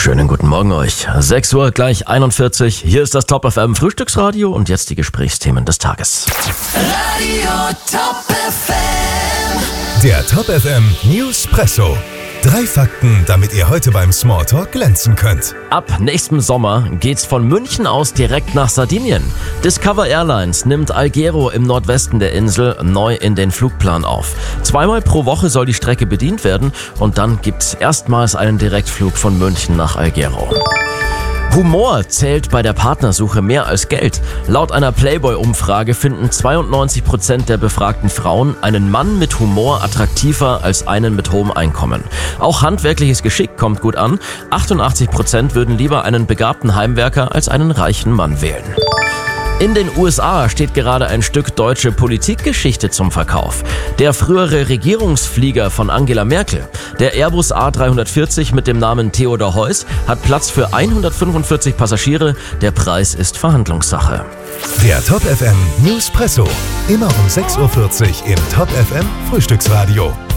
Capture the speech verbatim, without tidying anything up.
Schönen guten Morgen euch. sechs Uhr gleich einundvierzig. Hier ist das Top F M Frühstücksradio und jetzt die Gesprächsthemen des Tages. Radio Top F M. Der Top F M Newspresso. Drei Fakten, damit ihr heute beim Smalltalk glänzen könnt. Ab nächstem Sommer geht's von München aus direkt nach Sardinien. Discover Airlines nimmt Alghero im Nordwesten der Insel neu in den Flugplan auf. Zweimal pro Woche soll die Strecke bedient werden und dann gibt's erstmals einen Direktflug von München nach Alghero. Humor zählt bei der Partnersuche mehr als Geld. Laut einer Playboy-Umfrage finden zweiundneunzig Prozent der befragten Frauen einen Mann mit Humor attraktiver als einen mit hohem Einkommen. Auch handwerkliches Geschick kommt gut an. achtundachtzig Prozent würden lieber einen begabten Heimwerker als einen reichen Mann wählen. In den U S A steht gerade ein Stück deutsche Politikgeschichte zum Verkauf. Der frühere Regierungsflieger von Angela Merkel, der Airbus A dreihundertvierzig mit dem Namen Theodor Heuss, hat Platz für hundertfünfundvierzig Passagiere. Der Preis ist Verhandlungssache. Der Top F M Newspresso. Immer um sechs Uhr vierzig im Top F M Frühstücksradio.